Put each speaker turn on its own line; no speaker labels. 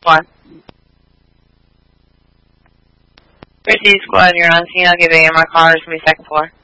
One. Receive squad, you're on scene. I'll give AMR callers from the second floor.